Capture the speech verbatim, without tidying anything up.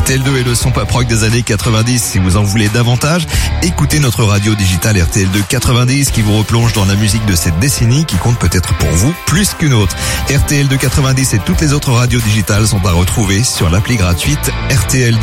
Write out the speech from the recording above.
R T L deux est le son pop rock des années quatre-vingt-dix. Si vous en voulez davantage, écoutez notre radio digitale R T L deux quatre-vingt-dix qui vous replonge dans la musique de cette décennie qui compte peut-être pour vous plus qu'une autre. R T L deux quatre-vingt-dix et toutes les autres radios digitales sont à retrouver sur l'appli gratuite R T L deux.